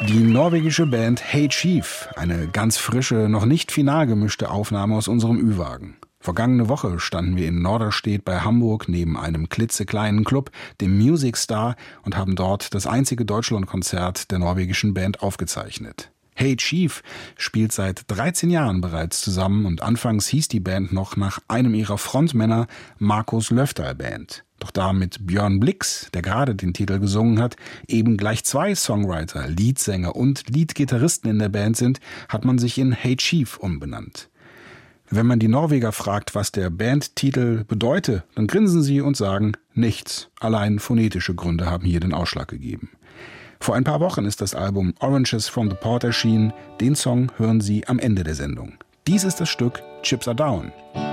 Die norwegische Band Hey Chief, eine ganz frische, noch nicht final gemischte Aufnahme aus unserem Ü-Wagen. Vergangene Woche standen wir in Norderstedt bei Hamburg neben einem klitzekleinen Club, dem Music Star, und haben dort das einzige Deutschlandkonzert der norwegischen Band aufgezeichnet. Hey Chief spielt seit 13 Jahren bereits zusammen und anfangs hieß die Band noch nach einem ihrer Frontmänner Markus Löfdahl Band. Doch da mit Björn Blix, der gerade den Titel gesungen hat, eben gleich 2 Songwriter, Leadsänger und Leadgitarristen in der Band sind, hat man sich in Hey Chief umbenannt. Wenn man die Norweger fragt, was der Bandtitel bedeute, dann grinsen sie und sagen nichts. Allein phonetische Gründe haben hier den Ausschlag gegeben. Vor ein paar Wochen ist das Album Oranges from the Port erschienen. Den Song hören Sie am Ende der Sendung. Dies ist das Stück Chips Are Down.